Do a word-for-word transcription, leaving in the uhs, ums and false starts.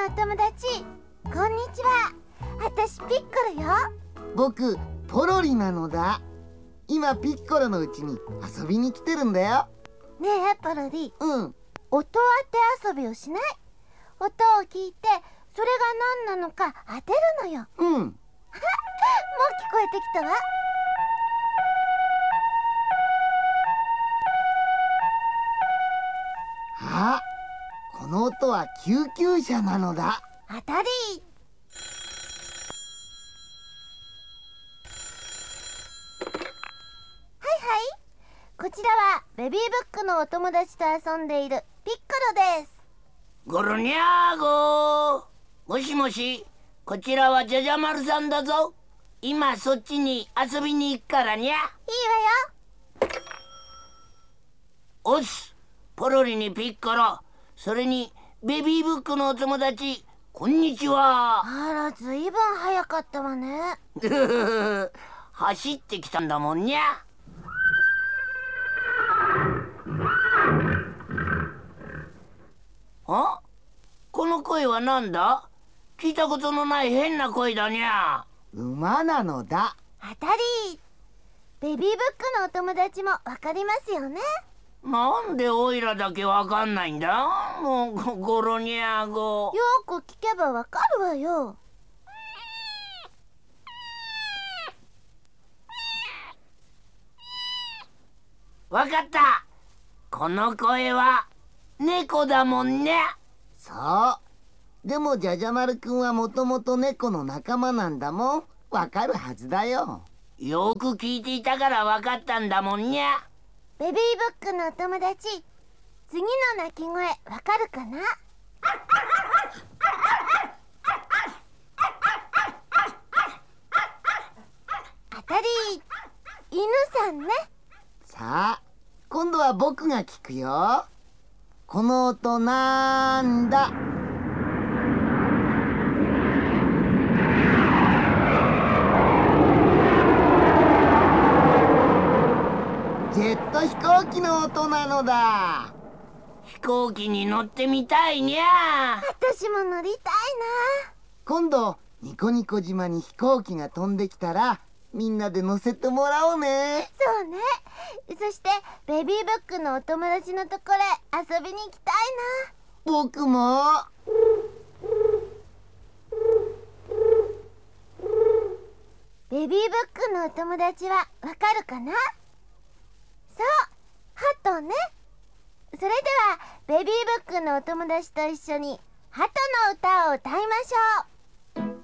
のお友達、こんにちは。あたしピッコロよ。 僕ポロリなのだ。今ピッコロのうちに遊びに来てるんだよ。 ねえポロリ、 うん。 音当て遊びをしない？音を聞いてそれが何なのか当てるのよ。 うん。 もう聞こえてきたわ。 あ、この音は救急車なのだ。 当たり。はいはい、こちらはベビーブックのお友達と遊んでいるピッコロです。 ゴロニャーゴー。もしもし、こちらはじゃじゃ丸さんだぞ。今そっちに遊びに行くからにゃ。いいわよ。おっす、ポロリにピッコロ、それにベビーブックのお友達、こんにちは。 あら、ずいぶん早かったわね。 走ってきたんだもんにゃ。あ、この声はなんだ？聞いたことのない変な声だにゃ。 馬なのだ。 当たり。ベビーブックのお友達もわかりますよね。 なんでオイラだけわかんないんだ？もうゴロニャーゴ。 よく聞けばわかるわよ。 わかった。この声は猫だもんね。 そう。でもじゃじゃ丸くんはもともと猫の仲間なんだもん。わかるはずだよ。 よく聞いていたからわかったんだもんにゃ。 ベビーブックのお友達、次の鳴き声わかるかな？当たり。犬さんね。 さあ、今度は僕が聞くよ。この音なんだ？ジェット飛行機の音なのだ。 飛行機に乗ってみたいにゃ。 私も乗りたいな。 今度ニコニコ島に飛行機が飛んできたらみんなで乗せてもらおうね。 そうね。そしてベビーブックのお友達のところへ遊びに行きたいな。 僕も。 ベビーブックのお友達はわかるかな？そう、ハトね。それではベビーブックのお友達と一緒にハトの歌を歌いましょう。